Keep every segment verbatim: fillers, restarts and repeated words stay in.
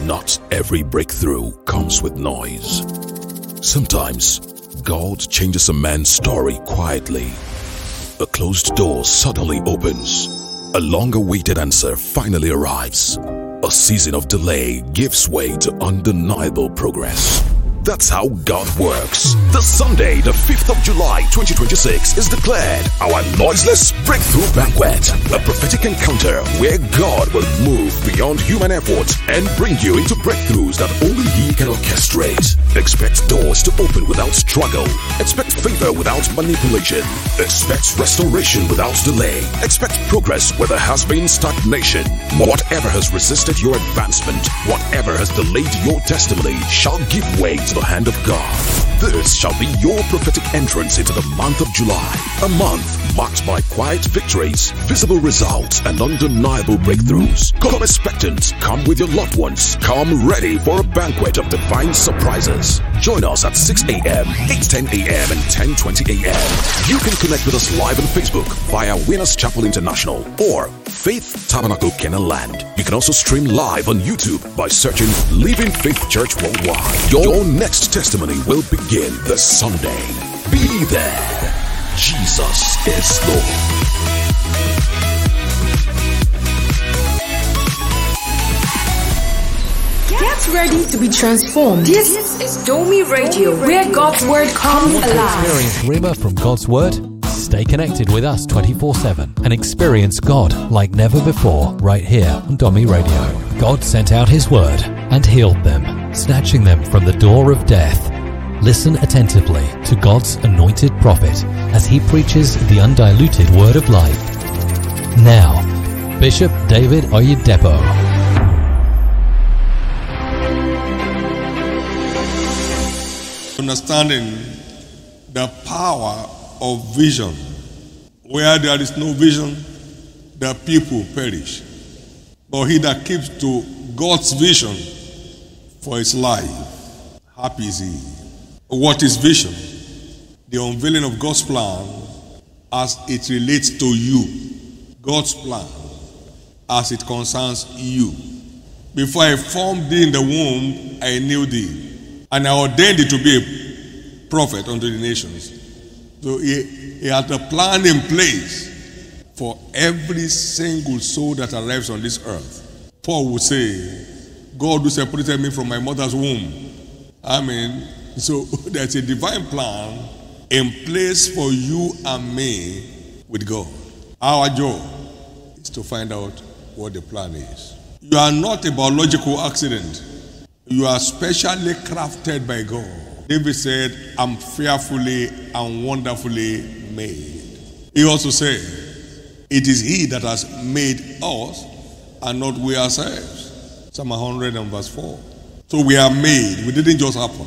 Not every breakthrough comes with noise. Sometimes, God changes a man's story quietly. A closed door suddenly opens. A long-awaited answer finally arrives. A season of delay gives way to undeniable progress. That's how God works. This Sunday, the fifth of July, twenty twenty-six, is declared our Noiseless Breakthrough Banquet, a prophetic encounter where God will move beyond human effort and bring you into breakthroughs that only He can orchestrate. Expect doors to open without struggle. Expect favor without manipulation. Expect restoration without delay. Expect progress where there has been stagnation. Whatever has resisted your advancement, whatever has delayed your testimony, shall give way to the hand of God. This shall be your prophetic entrance into the month of July, a month marked by quiet victories, visible results, and undeniable breakthroughs. Come expectant, come with your loved ones, come ready for a banquet of divine surprises. Join us at six a.m., eight ten a.m., and ten twenty a.m. You can connect with us live on Facebook via Winners Chapel International or Faith Tabernacle Canaan Land. You can also stream live on YouTube by searching Living Faith Church Worldwide. Your next testimony will begin this Sunday. Be there. Jesus is Lord. Get ready to be transformed. This is Domi Radio, where God's Word comes alive. Experience Rhema from God's Word? Stay connected with us twenty-four seven and experience God like never before right here on Domi Radio. God sent out His Word and healed them, snatching them from the door of death. Listen attentively to God's anointed prophet as he preaches the undiluted Word of life. Now, Bishop David Oyedepo. Understanding the power of vision. Where there is no vision, the people perish. But he that keeps to God's vision for his life, happy is he. What is vision? The unveiling of God's plan as it relates to you. God's plan as it concerns you. Before I formed thee in the womb, I knew thee, and I ordained thee to be a prophet unto the nations. So he, he had a plan in place for every single soul that arrives on this earth. Paul would say, God who separated me from my mother's womb. I mean, so there's a divine plan in place for you and me with God. Our job is to find out what the plan is. You are not a biological accident. You are specially crafted by God. David said, I'm fearfully and wonderfully made. He also said, it is He that has made us and not we ourselves. Psalm one hundred and verse four. So we are made. We didn't just happen.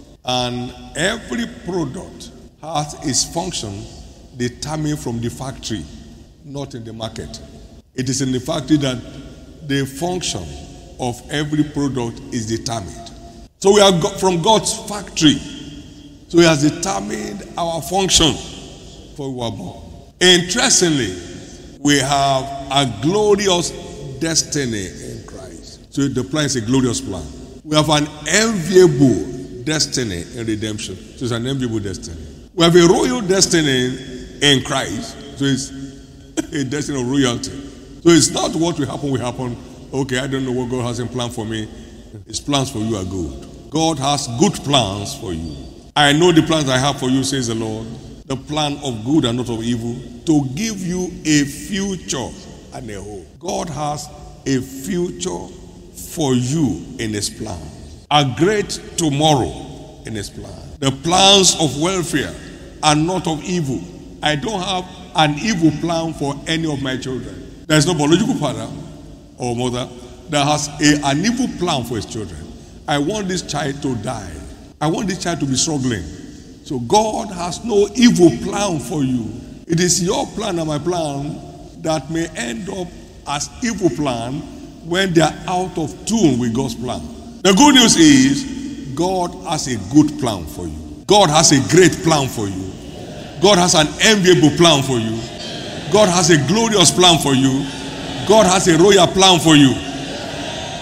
And every product has its function determined from the factory, not in the market. It is in the factory that the function of every product is determined. So we are from God's factory. So He has determined our function for we were born. Interestingly, we have a glorious destiny in Christ. So the plan is a glorious plan. We have an enviable destiny in redemption. So it's an enviable destiny. We have a royal destiny in Christ. So it's a destiny of royalty. So it's not what will happen will happen. Okay, I don't know what God has in plan for me. His plans for you are good. God has good plans for you. I know the plans I have for you, says the Lord. The plan of good and not of evil, to give you a future and a hope. God has a future for you in His plan. A great tomorrow in His plan. The plans of welfare are not of evil. I don't have an evil plan for any of my children. There's no biological father or mother that has a, an evil plan for his children. I want this child to die. I want this child to be struggling. So God has no evil plan for you. It is your plan and my plan that may end up as evil plan when they are out of tune with God's plan. The good news is God has a good plan for you. God has a great plan for you. God has an enviable plan for you. God has a glorious plan for you. God has a royal plan for you.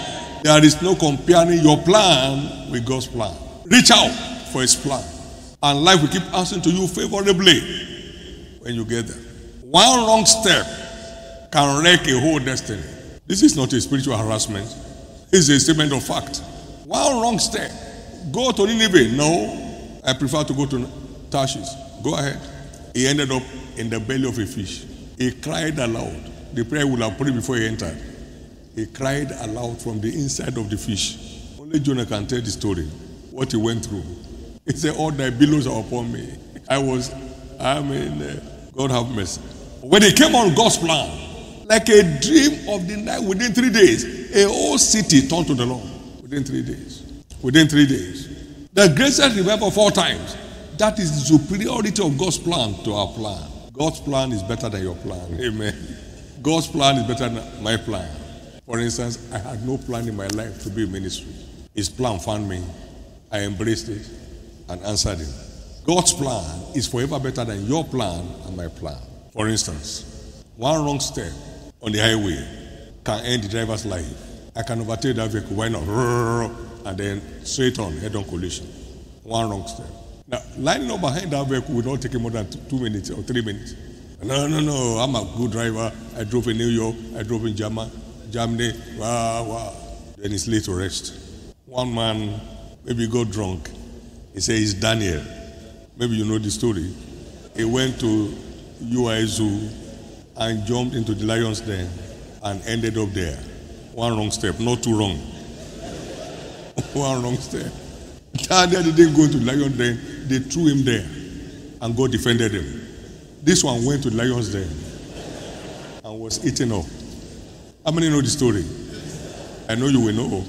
There is no comparing your plan with God's plan. Reach out for his plan. And life will keep answering to you favorably when you get there. One wrong step can wreck a whole destiny. This is not a spiritual harassment. It's a statement of fact. One wrong step. Go to Nineveh. No, I prefer to go to Tarshish. Go ahead. He ended up in the belly of a fish. He cried aloud. The prayer would have prayed before he entered. He cried aloud from the inside of the fish. Only Jonah can tell the story, what he went through. He said, all thy billows are upon me. I was, I mean, uh, God have mercy. When he came on God's plan, like a dream of the night, within three days, a whole city turned to the Lord. Within three days. Within three days. The greatest revival of all times. That is the superiority of God's plan to our plan. God's plan is better than your plan. Amen. God's plan is better than my plan. For instance, I had no plan in my life to be in ministry. His plan found me. I embraced it and answered him. God's plan is forever better than your plan and my plan. For instance, one wrong step on the highway can end the driver's life. I can overtake that vehicle, why not? And then straight on, head-on collision. One wrong step. Now, lining up behind that vehicle will not take more than two minutes or three minutes. No, no, no, I'm a good driver. I drove in New York, I drove in Germany, Germany, wow, wow. Then it's late to rest. One man, maybe got drunk. He said, it's Daniel. Maybe you know the story. He went to U I Zoo and jumped into the lion's den and ended up there. One wrong step, not too wrong. One wrong step. Daniel didn't go to the lion's den. They threw him there and God defended him. This one went to the lion's den and was eaten up. How many know the story? I know you will know.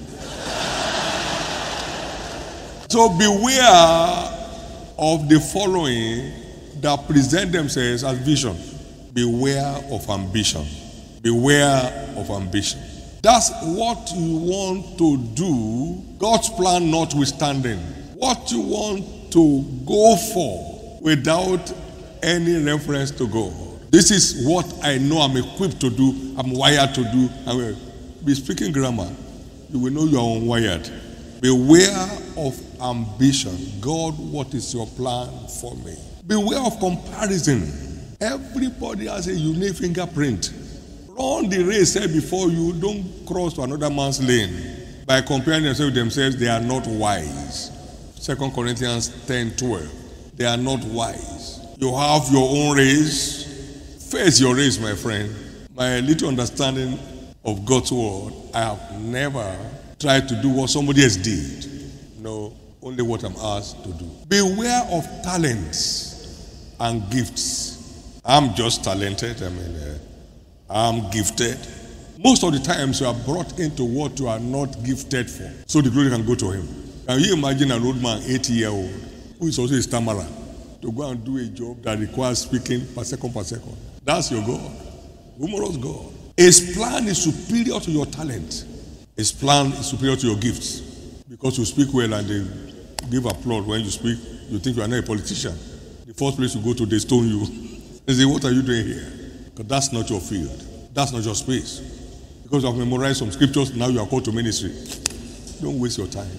So beware of the following that present themselves as vision. Beware of ambition. Beware of ambition. That's what you want to do, God's plan notwithstanding. What you want to go for without any reference to God. This is what I know I'm equipped to do, I'm wired to do. I will be speaking grammar. You will know you are unwired. Beware of ambition. God, what is your plan for me? Beware of comparison. Everybody has a unique fingerprint. Run the race set before you. Don't cross to another man's lane. By comparing themselves with themselves, they are not wise. Second Corinthians ten twelve. They are not wise. You have your own race. Face your race, my friend. My little understanding of God's word, I have never tried to do what somebody else did. No, only what I'm asked to do. Beware of talents and gifts. I'm just talented. I mean, uh, I'm gifted. Most of the times you are brought into what you are not gifted for, so the glory can go to him. Can you imagine an old man, eighty year old, who is also a stammerer, to go and do a job that requires speaking per second per second? That's your God. Humorous God. His plan is superior to your talent. His plan is superior to your gifts. Because you speak well and they give applause when you speak, you think you are not a politician. The first place you go to, they stone you. They say, what are you doing here? Because that's not your field. That's not your space. Because you have memorized some scriptures, now you are called to ministry. Don't waste your time.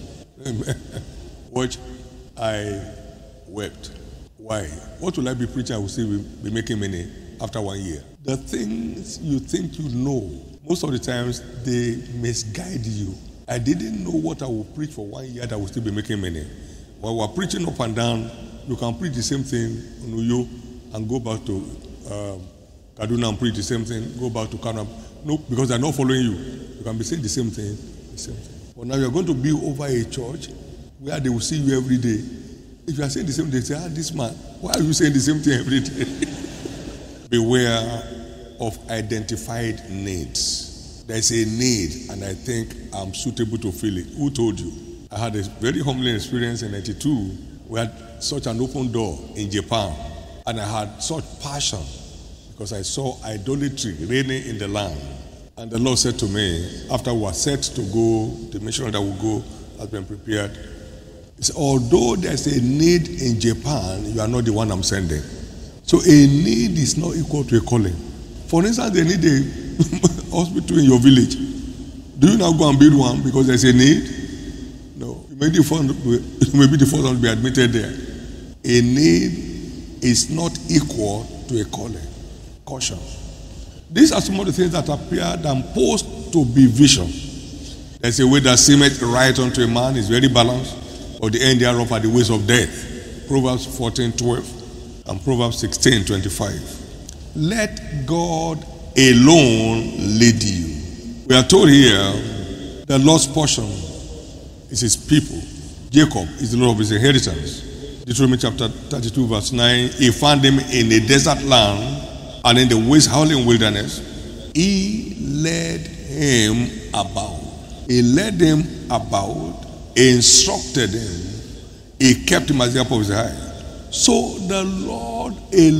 Watch, I wept. Why? What will I be preaching? I will still be making money after one year. The things you think you know, most of the times they misguide you. I didn't know what I will preach for one year that I will still be making money. While we're preaching up and down, you can preach the same thing in Uyo and go back to um, Kaduna and preach the same thing, go back to Kano. No, because they're not following you. You can be saying the same thing, the same thing. But now you're going to be over a church where they will see you every day. If you are saying the same thing, they say, ah, this man, why are you saying the same thing every day? Beware of identified needs. There's a need, and I think I'm suitable to fill it. Who told you? I had a very humbling experience in ninety-two. We had such an open door in Japan, and I had such passion because I saw idolatry reigning in the land. And the Lord said to me, after we were set to go, the mission that will go has been prepared. He said, although there's a need in Japan, you are not the one I'm sending. So a need is not equal to a calling. For instance, they need a hospital in your village. Do you now go and build one because there's a need? No. You may, be the you may be the first one to be admitted there. A need is not equal to a calling. Caution. These are some of the things that appear than posed to be vision. There's a way that seemeth right unto a man, is very balanced, but the end thereof are the ways of death. Proverbs fourteen twelve and Proverbs sixteen twenty-five. Let God alone lead you. We are told here the Lord's portion is his people. Jacob is the Lord of his inheritance. Deuteronomy chapter thirty-two verse nine. He found him in a desert land and in the waste howling wilderness. He led him about. He led him about. He instructed him. He kept him as the apple of his eye. So the Lord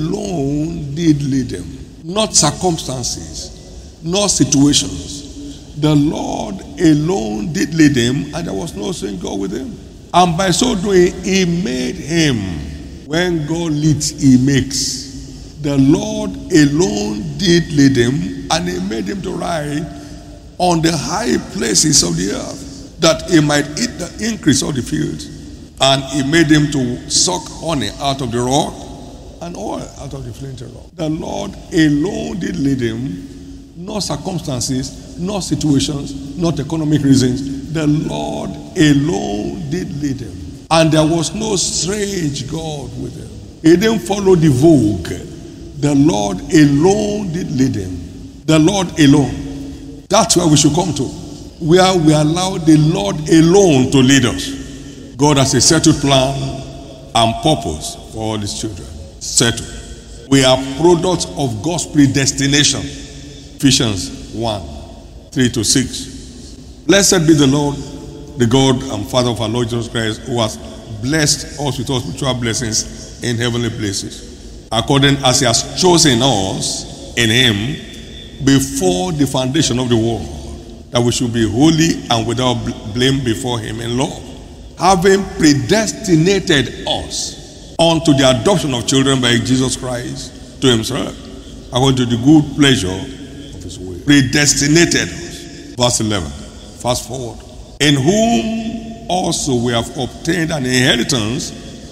alone did lead him. Not circumstances, not situations. The Lord alone did lead him, and there was no stranger with him. And by so doing, he made him. When God leads, he makes. The Lord alone did lead him, and he made him to ride on the high places of the earth, that he might eat the increase of the field. And he made him to suck honey out of the rock and oil out of the flinty rock. The Lord alone did lead him, not circumstances, not situations, not economic reasons. The Lord alone did lead him. And there was no strange God with him. He didn't follow the vogue. The Lord alone did lead him. The Lord alone. That's where we should come to, where we allow the Lord alone to lead us. God has a settled plan and purpose for all his children. Settled. We are products of God's predestination. Ephesians one, three to six. Blessed be the Lord, the God and Father of our Lord Jesus Christ, who has blessed us with all spiritual blessings in heavenly places, according as he has chosen us in him before the foundation of the world, that we should be holy and without blame before him in love, having predestinated us unto the adoption of children by Jesus Christ to himself, according to the good pleasure of his will. Predestinated us. Verse eleven. Fast forward. In whom also we have obtained an inheritance,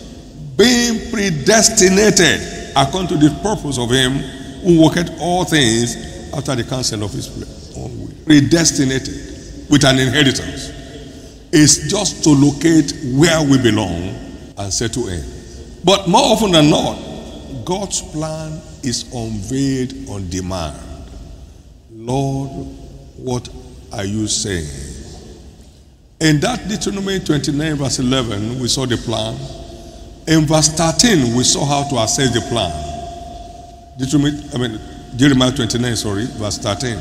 being predestinated according to the purpose of him who worketh all things after the counsel of his own will. Predestinated with an inheritance is just to locate where we belong and settle in. But more often than not, God's plan is unveiled on demand. Lord, what are you saying? In that Deuteronomy twenty-nine verse eleven, we saw the plan. In verse thirteen, we saw how to assess the plan. Deuteronomy, I mean, Jeremiah twenty-nine, sorry, verse thirteen.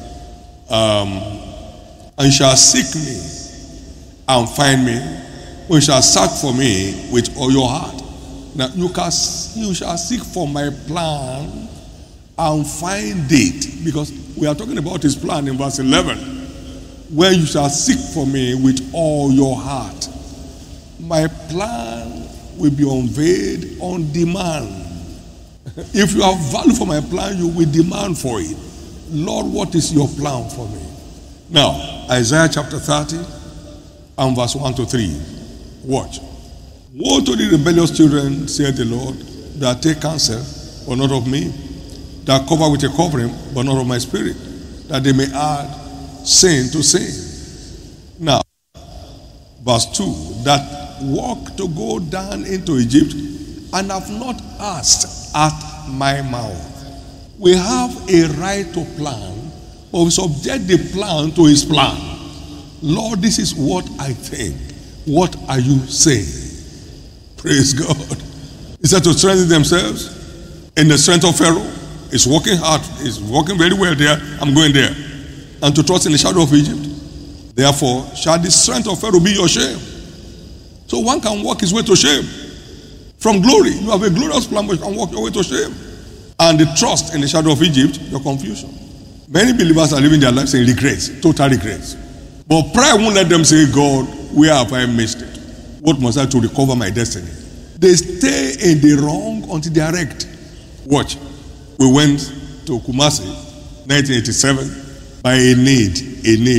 Um, and shall seek me and find me, when you shall search for me with all your heart. Now you can you shall seek for my plan and find it, because we are talking about his plan in verse eleven. When you shall seek for me with all your heart, my plan will be unveiled on demand. If you have value for my plan, you will demand for it. Lord, what is your plan for me? Now, Isaiah chapter thirty and verse one to three. Watch. Woe to the rebellious children, saith the Lord, that take counsel, but not of me, that cover with a covering, but not of my spirit, that they may add sin to sin. Now, verse two, that walk to go down into Egypt, and have not asked at my mouth. We have a right to plan, but we subject the plan to his plan. Lord, this is what I think. What are you saying? Praise God. He said to strengthen themselves in the strength of Pharaoh. He's working hard. He's working very well there. I'm going there. And to trust in the shadow of Egypt. Therefore, shall the strength of Pharaoh be your shame? So one can walk his way to shame. From glory, you have a glorious plan, but you can walk your way to shame. And the trust in the shadow of Egypt, your confusion. Many believers are living their lives in regrets, total regrets. But prayer won't let them say, God, where have I missed it? What must I do to recover my destiny? They stay in the wrong until they are wrecked. Watch. We went to Kumasi, nineteen eighty-seven, by a need, a need.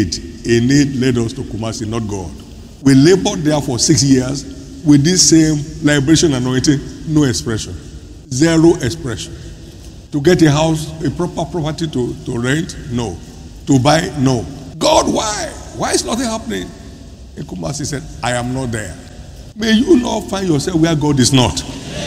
Enid led us to Kumasi, not God. We labored there for six years with this same liberation anointing, no expression. Zero expression. To get a house, a proper property to, to rent, no. To buy, no. God, why? Why is nothing happening? And Kumasi said, I am not there. May you not find yourself where God is not.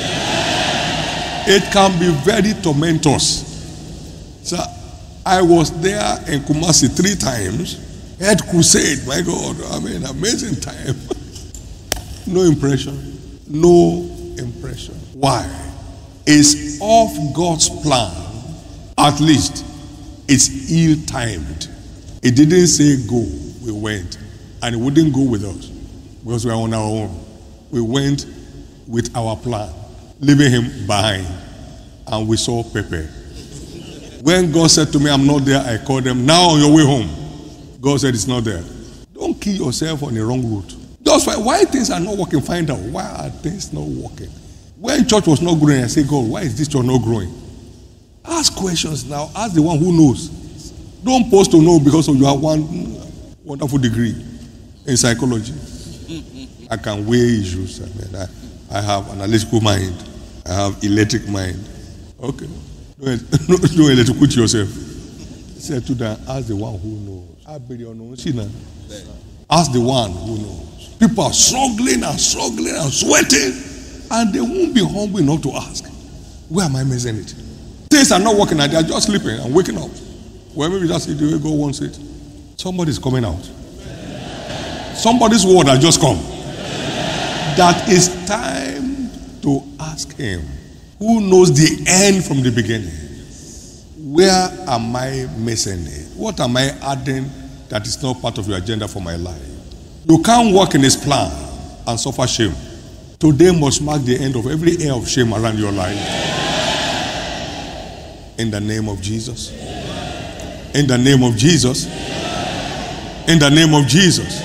It can be very tormentous. So I was there in Kumasi three times. Head crusade, my God, I mean, amazing time. No impression. No impression. Why? It's off God's plan. At least it's ill-timed. It didn't say go, we went. And it wouldn't go with us because we are on our own. We went with our plan, leaving him behind. And we saw Pepe. When God said to me, I'm not there, I called them, now on your way home. God said, it's not there. Don't kill yourself on the wrong route. Just why, why things are not working, find out. Why are things not working? When church was not growing, I say, God, why is this church not growing? Ask questions now. Ask the one who knows. Don't post to know because you have one wonderful degree in psychology. I can weigh issues. I mean, I, I have an analytical mind. I have electric mind. Okay. Don't, don't electrocute yourself. Say to them, ask the one who knows. Ask the one who knows. People are struggling and struggling and sweating, and they won't be humble enough to ask, where am I missing it? Things are not working and they are just sleeping and waking up. Well, maybe that's the way God wants it. Somebody's coming out. Somebody's word has just come. That is time to ask him, who knows the end from the beginning. Where am I missing it? What am I adding that is not part of your agenda for my life? You can't work in his plan and suffer shame. Today must mark the end of every air of shame around your life. In the name of Jesus. In the name of Jesus. In the name of Jesus.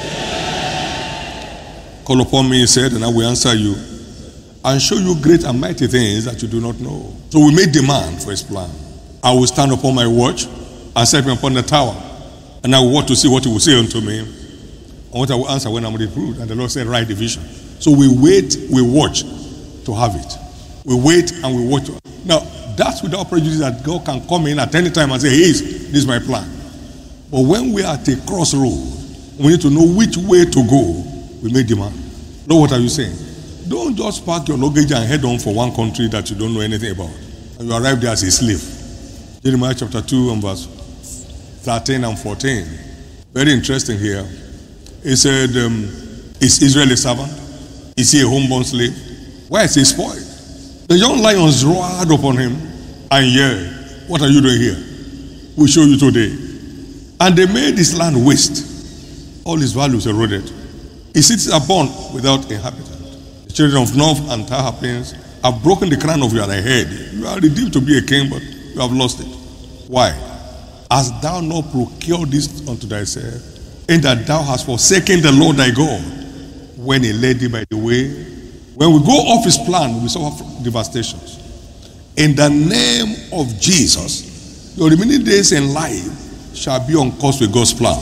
Call upon me, he said, and I will answer you and show you great and mighty things that you do not know. So we made demand for his plan. I will stand upon my watch and set me upon the tower, and I will watch to see what he will say unto me, and what I will answer when I'm reproved. And the Lord said, write the vision. So we wait, we watch to have it. We wait and we watch. Now, that's without prejudice that God can come in at any time and say, hey, this is my plan. But when we are at a crossroad, we need to know which way to go. We make demand. Know what are you saying? Don't just pack your luggage and head on for one country that you don't know anything about, and you arrive there as a slave. Jeremiah chapter two and verse thirteen and fourteen. Very interesting here. He said, um, is Israel a servant? Is he a homeborn slave? Why is he spoiled? The young lions roared upon him, and yeah, what are you doing here? We'll show you today. And they made his land waste. All his values eroded. His cities are born without inhabitant. The children of North and Tahapins have broken the crown of your head. You are redeemed to be a king, but you have lost it. Why? Hast thou not procured this unto thyself, in that thou hast forsaken the Lord thy God, when he led thee by the way? When we go off his plan, we suffer devastations. In the name of Jesus, your remaining days in life shall be on course with God's plan.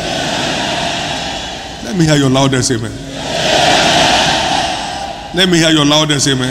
Let me hear your loudest amen. Let me hear your loudest amen.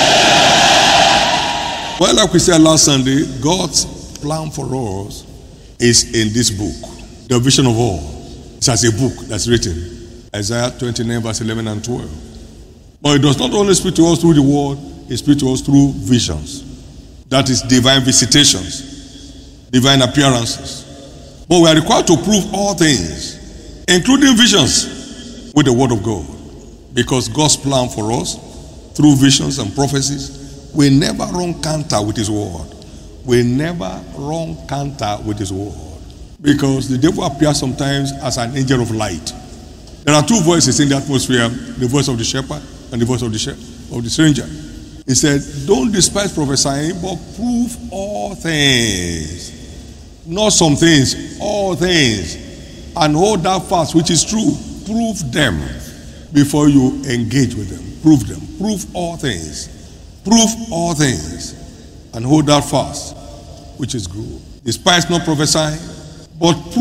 Well, like we said last Sunday, God's plan for us is in this book, the vision of all. It's as a book that's written, Isaiah twenty-nine, verse eleven and twelve. But it does not only speak to us through the word, it speaks to us through visions. That is divine visitations, divine appearances. But we are required to prove all things, including visions, with the word of God. Because God's plan for us, through visions and prophecies, will never run counter with his word. Will never run counter with his word. Because the devil appears sometimes as an angel of light. There are two voices in the atmosphere, the voice of the shepherd and the voice of the shepherd, of the stranger. He said, don't despise prophesying, but prove all things. Not some things, all things. And hold that fast, which is true. Prove them before you engage with them. Prove them. Prove all things. Prove all things. And hold that fast, which is good. Despise not prophesying, but prove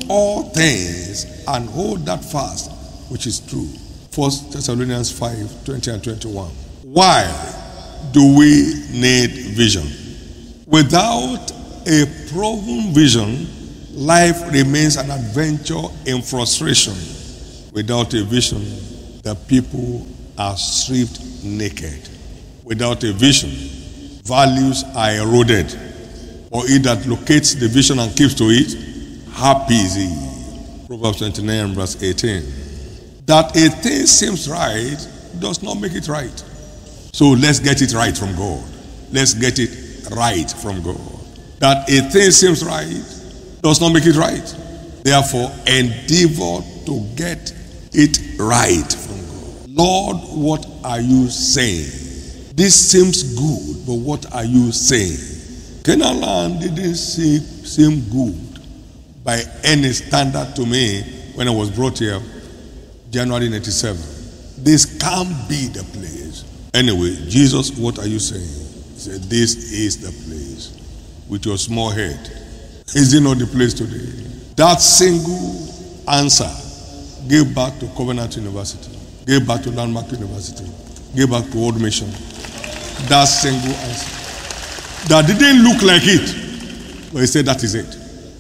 all things and hold that fast which is true. First Thessalonians five, twenty and twenty-one. Why do we need vision? Without a proven vision, life remains an adventure in frustration. Without a vision, the people are stripped naked. Without a vision, values are eroded. For he that locates the vision and keeps to it, happy is he. Proverbs twenty-nine verse eighteen. That a thing seems right does not make it right. So let's get it right from God. Let's get it right from God. That a thing seems right does not make it right. Therefore, endeavor to get it right from God. Lord, what are you saying? This seems good, but what are you saying? Canaan land didn't seem, seem good by any standard to me when I was brought here, January ninety-seven. This can't be the place. Anyway, Jesus, what are you saying? He said, this is the place. With your small head, is it not the place today? That single answer gave back to Covenant University, gave back to Landmark University, gave back to Old Mission. That single answer that didn't look like it, but he said that is it.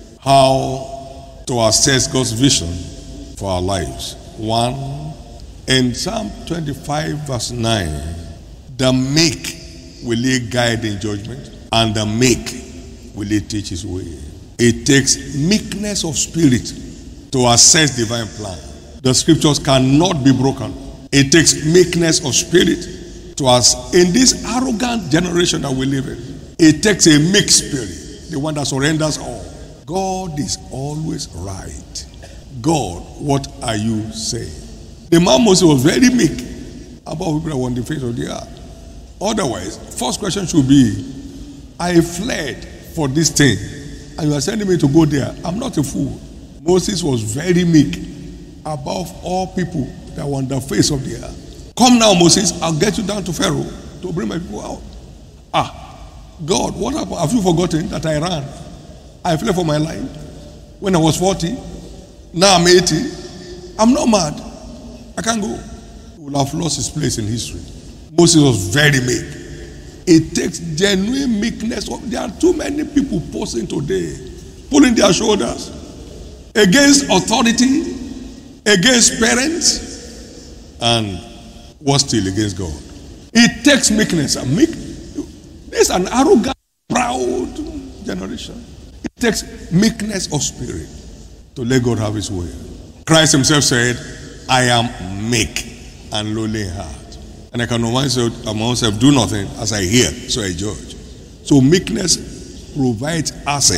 How to assess God's vision for our lives. One, in Psalm twenty-five verse nine, the meek will he guide in judgment, and the meek will he teach his way. It takes meekness of spirit to assess divine plan. The scriptures cannot be broken. It takes meekness of spirit to us in this arrogant generation that we live in. It takes a meek spirit, the one that surrenders all. God is always right. God, what are you saying? The man Moses was very meek about people that were on the face of the earth. Otherwise, first question should be, I fled for this thing, and you are sending me to go there. I'm not a fool. Moses was very meek above all people that were on the face of the earth. Come now, Moses, I'll get you down to Pharaoh to bring my people out. Ah, God, what happened? Have you forgotten that I ran? I fled for my life when I was forty. Now I'm eighty. I'm not mad. I can't go. He will have lost his place in history. Moses was very meek. It takes genuine meekness. There are too many people posing today, pulling their shoulders against authority, against parents, and what still against God. It takes meekness. And meek, this is an arrogant, proud generation. It takes meekness of spirit to let God have his way. Christ himself said, I am meek and lowly in heart. And I can myself, myself do nothing as I hear, so I judge. So meekness provides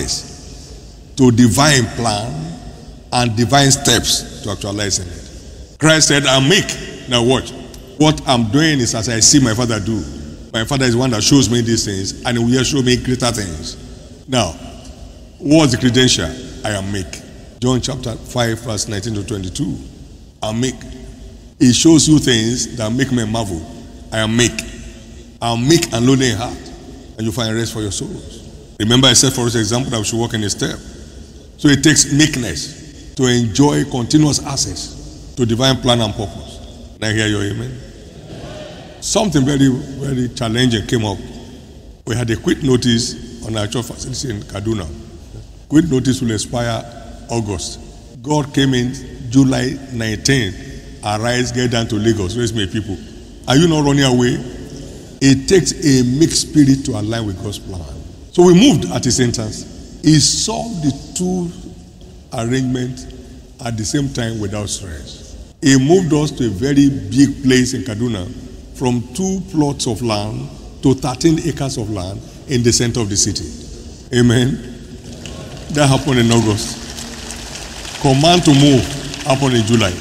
access to divine plan and divine steps to actualizing it. Christ said, I'm meek. Now watch. What I'm doing is as I see my Father do. My Father is the one that shows me these things, and he will show me greater things. Now, what's the credential? I am meek. John chapter five, verse nineteen to twenty-two. I'm meek. It shows you things that make me marvel. I am meek. I'm meek and lowly in heart, and you find rest for your souls. Remember, I said for this example that we should walk in a step. So it takes meekness to enjoy continuous access to divine plan and purpose. Can I hear your amen? Something very, very challenging came up. We had a quick notice on our church facility in Kaduna. Quick notice will expire August. God came in July nineteenth. Arise, get down to Lagos, raise my people. Are you not running away? It takes a mixed spirit to align with God's plan. So we moved at his entrance. He solved the two arrangements at the same time without stress. He moved us to a very big place in Kaduna, from two plots of land to thirteen acres of land in the center of the city. Amen. That happened in August. Command to move happened in July.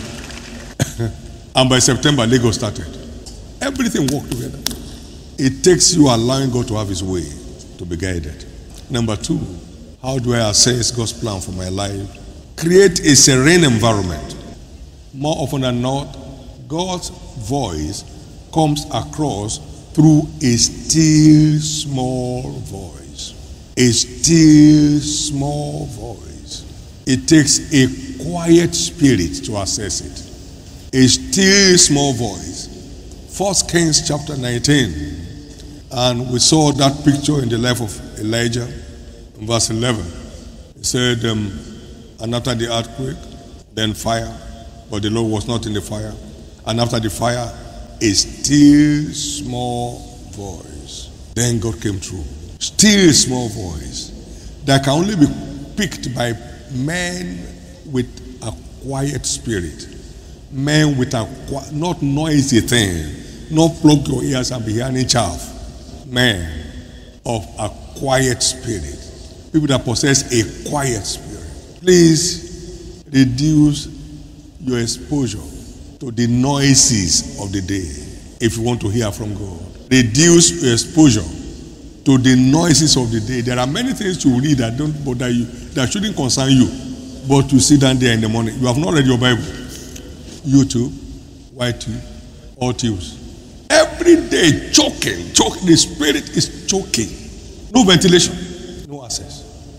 And by September, Lagos started. Everything worked together. It takes you allowing God to have his way to be guided. Number two, how do I assess God's plan for my life? Create a serene environment. More often than not, God's voice comes across through a still small voice. A still small voice. It takes a quiet spirit to access it. A still small voice. First Kings chapter nineteen. And we saw that picture in the life of Elijah in verse eleven. It said, um, and after the earthquake, then fire. But the Lord was not in the fire. And after the fire, a still small voice. Then God came through. Still small voice that can only be picked by men with a quiet spirit. Men with a not noisy thing. Not plug your ears and be hearing chaff. Men of a quiet spirit. People that possess a quiet spirit. Please reduce your exposure to the noises of the day if you want to hear from God. Reduce your exposure to the noises of the day. There are many things you read that don't bother you, that shouldn't concern you, but you sit down there in the morning. You have not read your Bible. YouTube, Y T, all tunes. Every day choking, choking. The spirit is choking. No ventilation, no access.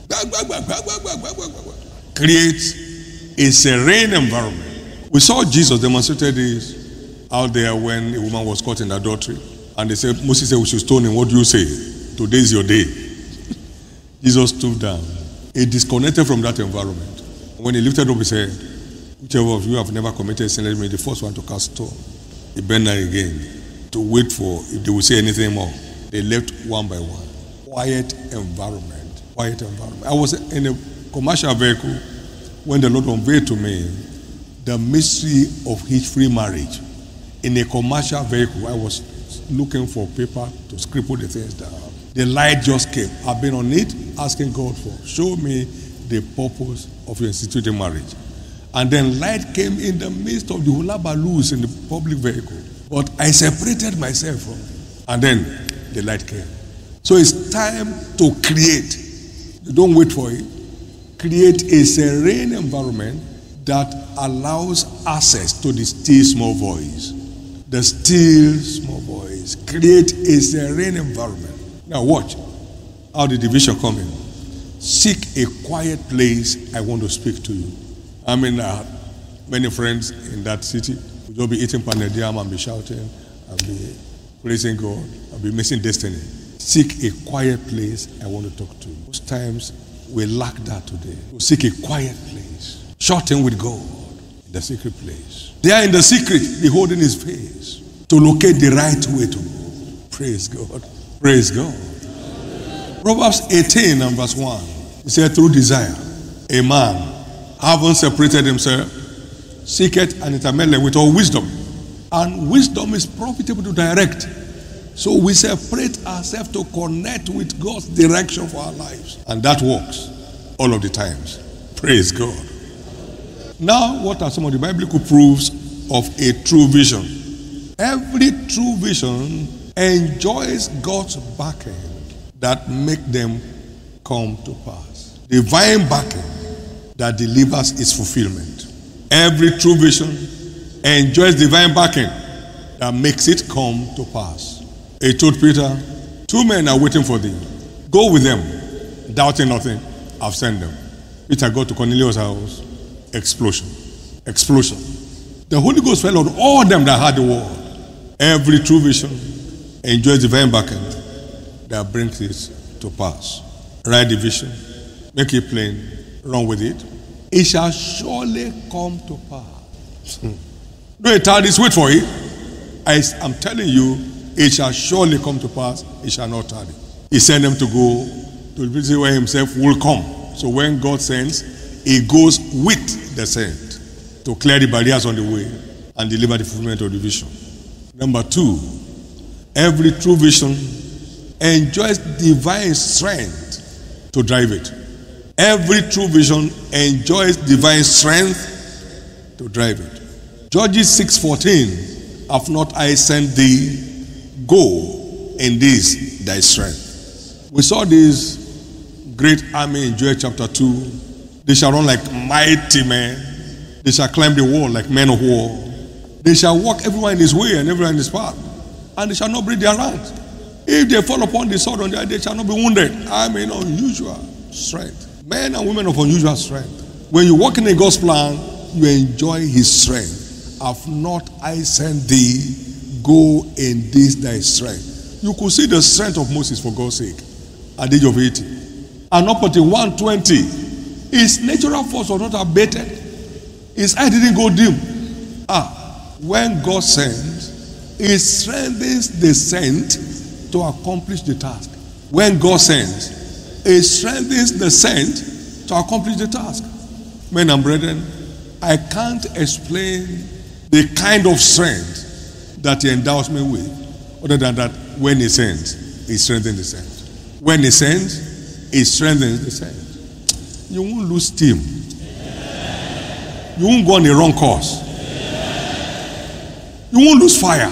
Create a serene environment. We saw Jesus demonstrated this out there when a woman was caught in adultery. And they said, Moses said we should stone him. What do you say? Today is your day. Jesus stood down. He disconnected from that environment. When he lifted up his head, whichever of you have never committed sin, let me be the first one to cast stone. He bent down again to wait for if they will say anything more. They left one by one. Quiet environment. Quiet environment. I was in a commercial vehicle when the Lord unveiled to me the mystery of his free marriage. In a commercial vehicle, I was looking for paper to scribble the things down. The light just came. I've been on it, asking God for, show me the purpose of your instituting marriage. And then light came in the midst of the hula baloos in the public vehicle. But I separated myself from it. And then the light came. So it's time to create. You don't wait for it. Create a serene environment that allows access to the still small voice. The still small voice. Create a serene environment. Now watch how the division come in. Seek a quiet place. I want to speak to you. I mean, I have many friends in that city. We'll be eating pounded yam and be shouting and be praising God and be missing destiny. Seek a quiet place. I want to talk to you. Most times we lack that today. We seek a quiet place. Shut in with God in the secret place. There in the secret, beholding his face to locate the right way to go. Praise God. Praise God. Proverbs eighteen and verse one. It said, through desire, a man, having separated himself, seeketh and intermeddleth with all wisdom. And wisdom is profitable to direct. So we separate ourselves to connect with God's direction for our lives. And that works all of the times. Praise God. Now, what are some of the biblical proofs of a true vision? Every true vision enjoys God's backing that make them come to pass. Divine backing that delivers its fulfillment. Every true vision enjoys divine backing that makes it come to pass. He told Peter, two men are waiting for thee. Go with them, doubting nothing. I've sent them. Peter got to Cornelius' house. Explosion. Explosion. The Holy Ghost fell on all them that had the word. Every true vision enjoys divine backing that brings it to pass. Write the vision. Make it plain. Run with it. It shall surely come to pass. Don't tarry, wait for it. I am telling you, it shall surely come to pass. It shall not tarry. He sent them to go to the place where himself will come. So when God sends, he goes with the sent to clear the barriers on the way and deliver the fulfillment of the vision. Number two, every true vision enjoys divine strength to drive it. Every true vision enjoys divine strength to drive it. Judges six fourteen, have not I sent thee? Go in this thy strength. We saw this great army in Joel chapter two. They shall run like mighty men. They shall climb the wall like men of war. They shall walk everyone in his way and everyone in his path. And they shall not break their ranks. If they fall upon the sword on their, they shall not be wounded. I mean, unusual strength. Men and women of unusual strength. When you walk in God's plan, you enjoy his strength. Have not I sent thee? Go in this thy strength. You could see the strength of Moses for God's sake at the age of eighty. And up until one twenty, his natural force was not abated. His eye didn't go dim. Ah, when God sends, he strengthens the sent to accomplish the task. When God sends, he strengthens the sent to accomplish the task. Men and brethren, I can't explain the kind of strength that he endows me with, other than that when he sends, he strengthens the sent. When he sends, he strengthens the sent. You won't lose steam. You won't go on the wrong course. You won't lose fire.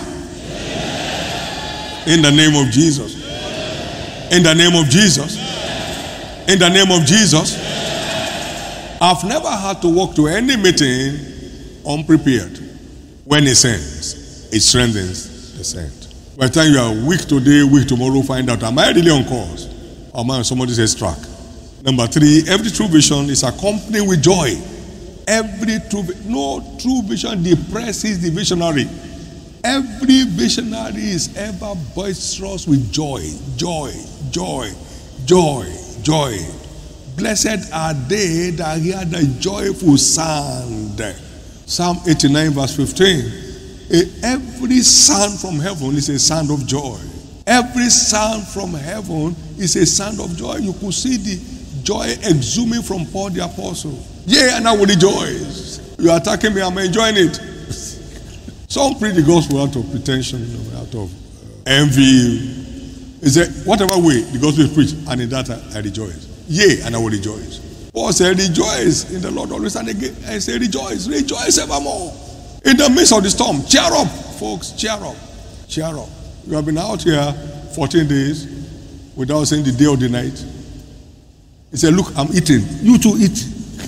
In the name of Jesus. In the name of Jesus. In the name of Jesus. I've never had to walk to any meeting unprepared. When he sends, it strengthens the sent. By the time you are weak today, weak tomorrow, find out, am I really on course? Or am I on somebody else's track? Number three, every true vision is accompanied with joy. Every true, no true vision depresses the visionary. Every visionary is ever boisterous with joy, joy, joy, joy, joy. Blessed are they that hear the joyful sound. Psalm eighty-nine verse fifteen. Every sound from heaven is a sound of joy. Every sound from heaven is a sound of joy. You could see the joy exhuming from Paul the Apostle. Yea, and I will rejoice. You are attacking me, I'm enjoying it. Some preach the gospel out of pretension, you know, out of uh, envy. He said, whatever way the gospel is preached, and in that I, I rejoice. Yea, and I will rejoice. Paul said, rejoice in the Lord always and again. I say, rejoice, rejoice evermore. In the midst of the storm, cheer up, folks, cheer up, cheer up. You have been out here fourteen days without saying the day or the night. He said, look, I'm eating. You too eat.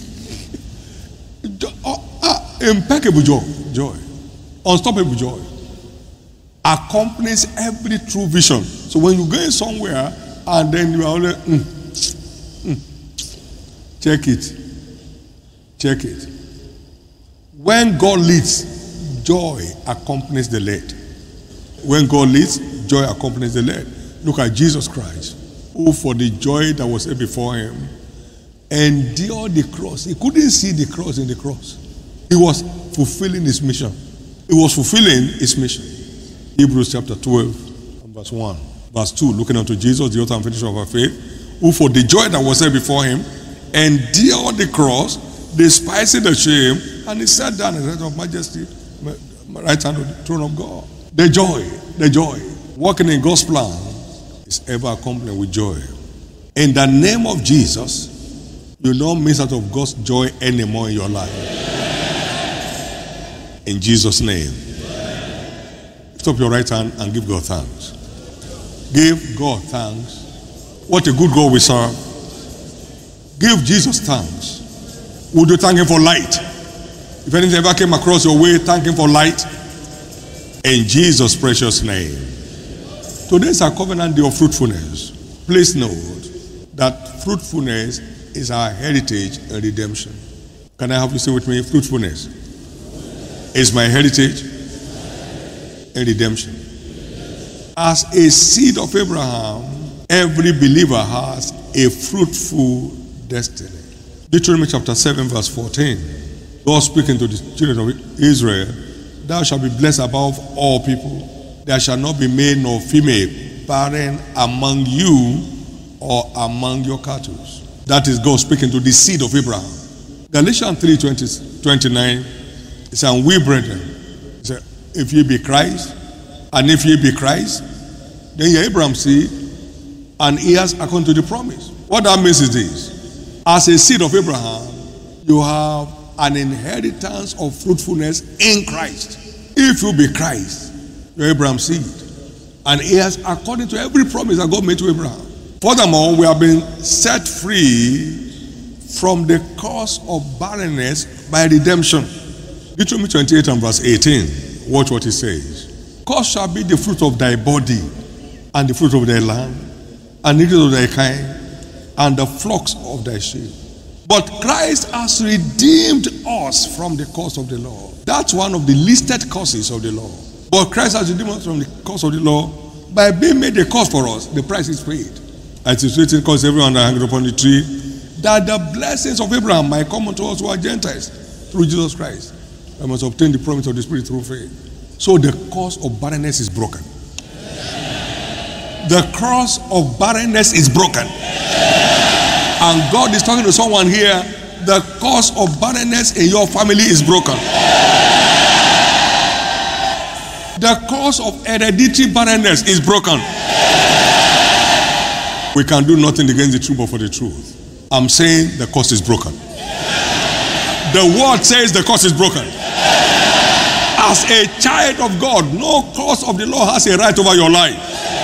oh, ah, impeccable joy, joy, unstoppable joy accompanies every true vision. So when you go somewhere and then you are only, mm, mm, check it, check it. When God leads, joy accompanies the led. When God leads, joy accompanies the led. Look at Jesus Christ, who for the joy that was set before him endured the cross. He couldn't see the cross in the cross. He was fulfilling his mission. He was fulfilling his mission. Hebrews chapter twelve, verse one. Verse two, looking unto Jesus, the author and finisher of our faith, who for the joy that was set before him endured the cross, despising the shame, and he sat down at the right of majesty, right hand of the throne of God. The joy, the joy. Walking in God's plan is ever accompanied with joy. In the name of Jesus, you don't miss out of God's joy anymore in your life. In Jesus' name. Lift up your right hand and give God thanks. Give God thanks. What a good God we serve. Give Jesus thanks. Would you thank him for light? If anything ever came across your way, thank him for light. In Jesus' precious name. Today is our covenant day of fruitfulness. Please note that fruitfulness is our heritage and redemption. Can I have you say with me? Fruitfulness is my heritage and redemption. As a seed of Abraham, every believer has a fruitful destiny. Deuteronomy chapter seven verse fourteen. God speaking to the children of Israel, thou shalt be blessed above all people. There shall not be male nor female barren among you or among your cattle. That is God speaking to the seed of Abraham. Galatians three twenty-nine, it says, and we brethren, it says, if ye be Christ, and if ye be Christ, then ye Abraham's seed, and heirs according to the promise. What that means is this: as a seed of Abraham, you have an inheritance of fruitfulness in Christ. If you be Christ, you're Abraham's seed, and heirs according to every promise that God made to Abraham. Furthermore, we have been set free from the curse of barrenness by redemption. Deuteronomy twenty-eight and verse eighteen. Watch what it says. Cursed shall be the fruit of thy body, and the fruit of thy land, and the increase of thy kind, and the flocks of thy sheep. But Christ has redeemed us from the curse of the law. That's one of the listed curses of the law. But Christ has redeemed us from the curse of the law by being made a curse for us. The price is paid. As it is written, curse everyone that hangs upon the tree, that the blessings of Abraham might come unto us who are Gentiles through Jesus Christ. I must obtain the promise of the Spirit through faith. So the curse of barrenness is broken. The curse of barrenness is broken. And God is talking to someone here. The curse of barrenness in your family is broken. The curse of hereditary barrenness is broken. We can do nothing against the truth but for the truth. I'm saying the curse is broken. The word says the curse is broken. As a child of God, no curse of the law has a right over your life.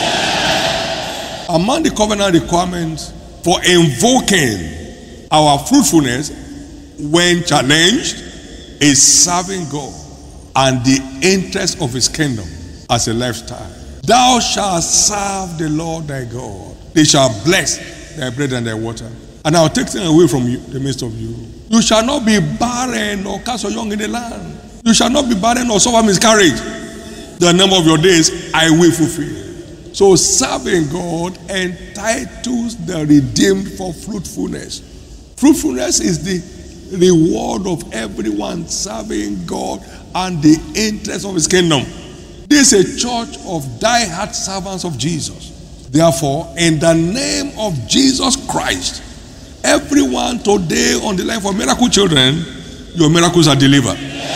Among the covenant requirements for invoking our fruitfulness when challenged is serving God and the interest of his kingdom as a lifestyle. Thou shalt serve the Lord thy God. They shall bless thy bread and thy water, and I will take them away from you, the midst of you. You shall not be barren or cast your young in the land. You shall not be barren or suffer miscarriage. The number of your days I will fulfill. So serving God entitles the redeemed for fruitfulness. Fruitfulness is the reward of everyone serving God and the interest of his kingdom. This is a church of die-hard servants of Jesus. Therefore, in the name of Jesus Christ, everyone today on the line for miracle children, your miracles are delivered.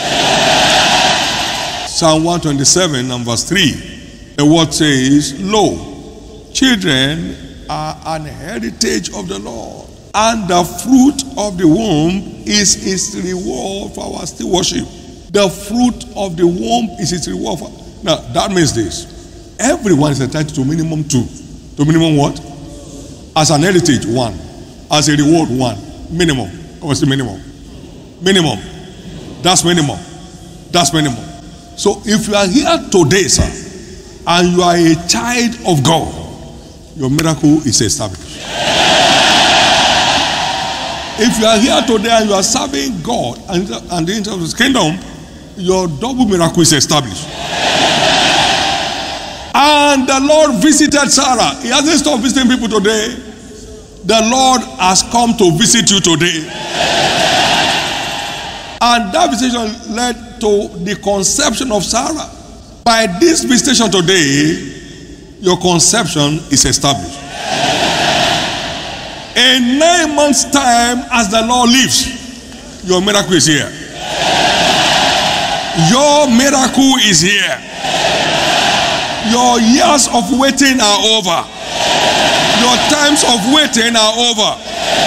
Psalm one twenty-seven and verse three. The word says, lo, children are an heritage of the Lord, and the fruit of the womb is his reward for our stewardship. The fruit of the womb is his reward for. Now, that means this. Everyone is entitled to minimum two. To minimum what? As an heritage, one. As a reward, one. Minimum. What's the minimum? Minimum. That's minimum. That's minimum. So if you are here today, sir, and you are a child of God, your miracle is established. If you are here today and you are serving God and, and the interest of his kingdom, your double miracle is established. And the Lord visited Sarah. He hasn't stopped visiting people today. The Lord has come to visit you today. And that visitation led to the conception of Sarah. By this visitation today, your conception is established. In nine months' time, as the Lord lives, your miracle is here. Your miracle is here. Your years of waiting are over. Your times of waiting are over.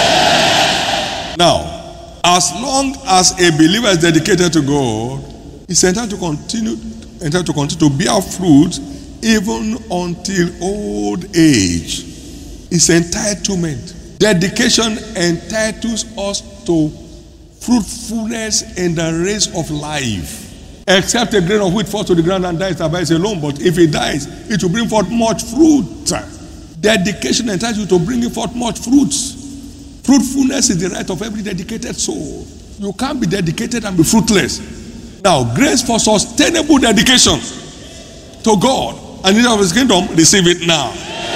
Now, as long as a believer is dedicated to God, he's entitled to continue, entitled to continue to bear fruit even until old age. It's entitlement. Dedication entitles us to fruitfulness in the race of life. Except a grain of wheat falls to the ground and dies, it abides alone. But if it dies, it will bring forth much fruit. Dedication entitles you to bring forth much fruits. Fruitfulness is the right of every dedicated soul. You can't be dedicated and be fruitless. Now, grace for sustainable dedication to God and in of his kingdom, receive it now.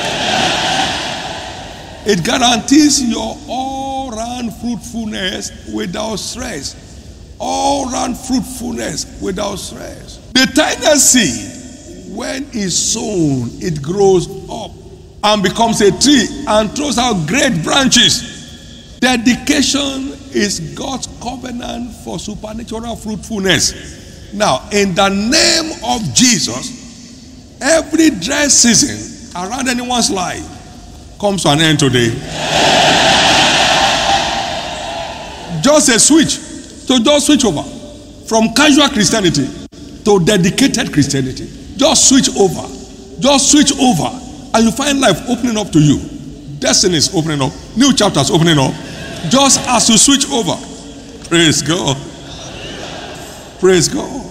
It guarantees your all-round fruitfulness without stress. All-round fruitfulness without stress. The tiny seed, when it's sown, it grows up and becomes a tree and throws out great branches. Dedication is God's covenant for supernatural fruitfulness. Now, in the name of Jesus, every dry season around anyone's life comes to an end today. Just a switch. So just switch over from casual Christianity to dedicated Christianity. Just switch over. Just switch over. And you find life opening up to you. Destiny is opening up. New chapters opening up. Just as you switch over. Praise God. Praise God.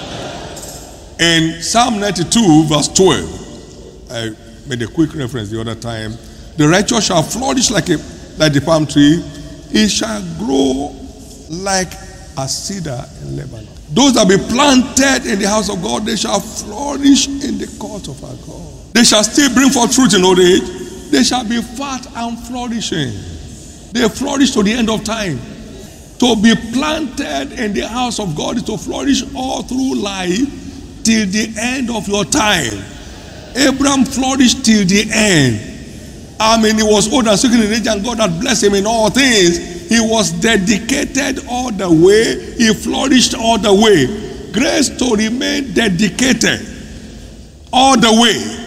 In Psalm ninety-two verse twelve, I made a quick reference the other time. The righteous shall flourish like, a, like the palm tree. it shall grow like a cedar in Lebanon. Those that be planted in the house of God, they shall flourish in the court of our God. They shall still bring forth fruit in old age. They shall be fat and flourishing. They flourish to the end of time. To be planted in the house of God is to flourish all through life till the end of your time. Abraham flourished till the end. I mean, he was old and sick in age, and God had blessed him in all things. He was dedicated all the way. He flourished all the way. Grace to remain dedicated all the way.